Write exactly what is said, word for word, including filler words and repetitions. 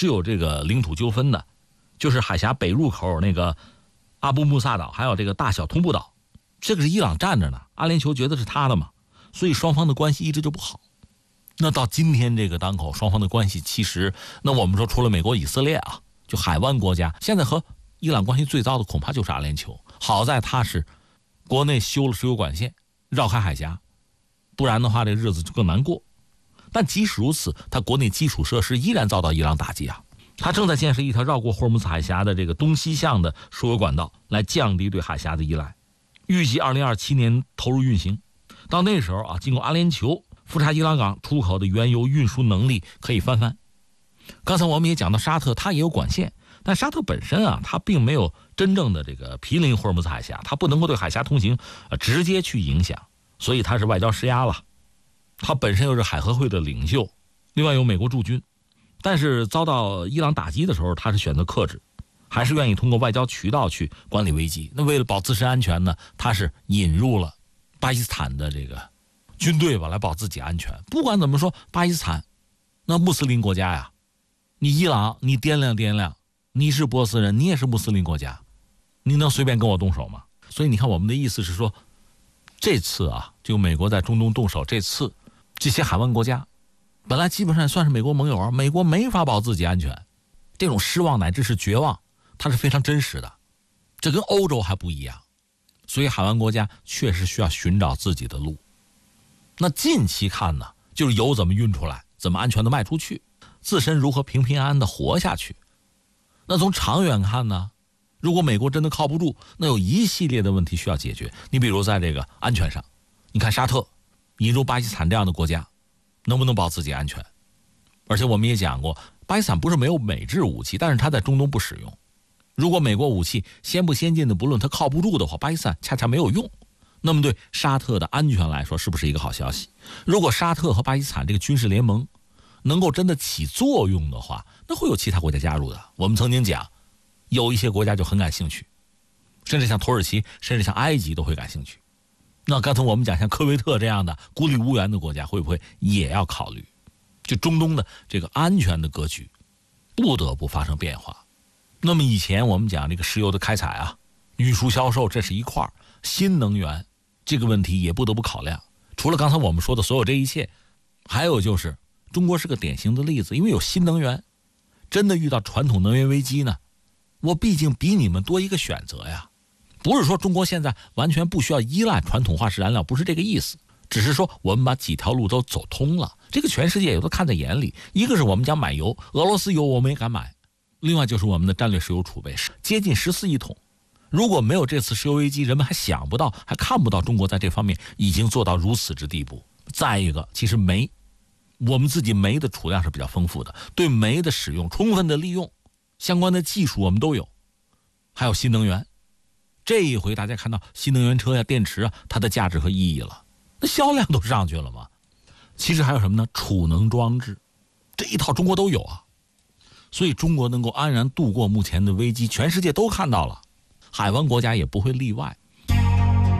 是有这个领土纠纷的，就是海峡北入口那个阿布穆萨岛，还有这个大小通布岛，这个是伊朗占着呢，阿联酋觉得是他的嘛，所以双方的关系一直就不好。那到今天这个当口，双方的关系其实，那我们说除了美国、以色列啊，就海湾国家，现在和伊朗关系最糟的恐怕就是阿联酋。好在他是国内修了石油管线，绕开海峡，不然的话这日子就更难过。但即使如此，他国内基础设施依然遭到伊朗打击啊。他正在建设一条绕过霍尔木兹海峡的这个东西向的输油管道，来降低对海峡的依赖。预计二零二七年投入运行，到那时候啊，经过阿联酋富查伊朗港出口的原油运输能力可以翻番。刚才我们也讲到沙特，它也有管线，但沙特本身啊，它并没有真正的这个毗邻霍尔木兹海峡，它不能够对海峡通行呃直接去影响，所以它是外交施压了。它本身又是海合会的领袖，另外有美国驻军，但是遭到伊朗打击的时候，他是选择克制，还是愿意通过外交渠道去管理危机。那为了保自身安全呢，他是引入了巴基斯坦的这个军队吧，来保自己安全。不管怎么说，巴基斯坦那穆斯林国家呀，你伊朗你掂量掂量，你是波斯人，你也是穆斯林国家，你能随便跟我动手吗？所以你看，我们的意思是说，这次啊，就美国在中东动手，这次这些海湾国家本来基本上算是美国盟友啊，美国没法保自己安全，这种失望乃至是绝望，它是非常真实的，这跟欧洲还不一样。所以海湾国家确实需要寻找自己的路。那近期看呢，就是油怎么运出来，怎么安全的卖出去，自身如何平平安安的活下去。那从长远看呢，如果美国真的靠不住，那有一系列的问题需要解决。你比如在这个安全上，你看沙特引入巴基斯坦这样的国家，能不能保自己安全？而且我们也讲过，巴基斯坦不是没有美制武器，但是它在中东不使用。如果美国武器先不先进的不论，它靠不住的话，巴基斯坦恰恰没有用。那么对沙特的安全来说，是不是一个好消息？如果沙特和巴基斯坦这个军事联盟能够真的起作用的话，那会有其他国家加入的。我们曾经讲，有一些国家就很感兴趣，甚至像土耳其，甚至像埃及都会感兴趣。那刚才我们讲像科威特这样的孤立无援的国家，会不会也要考虑？就中东的这个安全的格局不得不发生变化。那么以前我们讲这个石油的开采啊，运输销售，这是一块，新能源这个问题也不得不考量。除了刚才我们说的所有这一切，还有就是中国是个典型的例子，因为有新能源，真的遇到传统能源危机呢，我毕竟比你们多一个选择呀。不是说中国现在完全不需要依赖传统化石燃料，不是这个意思，只是说我们把几条路都走通了，这个全世界也都看在眼里。一个是我们讲买油，俄罗斯油我们也敢买，另外就是我们的战略石油储备接近十四亿桶。如果没有这次石油危机，人们还想不到，还看不到中国在这方面已经做到如此之地步。再一个，其实煤，我们自己煤的储量是比较丰富的，对煤的使用充分的利用，相关的技术我们都有。还有新能源，这一回大家看到新能源车呀、电池啊，它的价值和意义了，那销量都上去了嘛。其实还有什么呢？储能装置，这一套中国都有啊。所以中国能够安然度过目前的危机，全世界都看到了，海湾国家也不会例外。